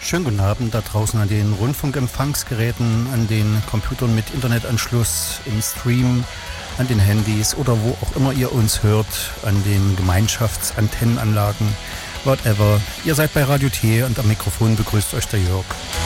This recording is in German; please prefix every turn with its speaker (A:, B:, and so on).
A: Schönen guten Abend da draußen an den Rundfunkempfangsgeräten, an den Computern mit Internetanschluss, im Stream, an den Handys oder wo auch immer ihr uns hört, an den Gemeinschaftsantennenanlagen, whatever. Ihr seid bei Radio T und am Mikrofon begrüßt euch der Jörg.